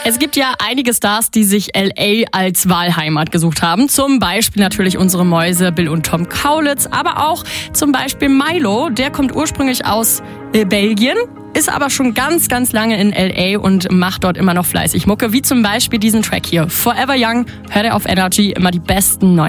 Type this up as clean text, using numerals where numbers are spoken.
Es gibt ja einige Stars, die sich LA als Wahlheimat gesucht haben. Zum Beispiel natürlich unsere Mäuse Bill und Tom Kaulitz, aber auch zum Beispiel Milo. Der kommt ursprünglich aus Belgien, ist aber schon ganz, ganz lange in LA und macht dort immer noch fleißig Mucke, wie zum Beispiel diesen Track hier. Forever Young, hört er auf Energy, immer die besten neuen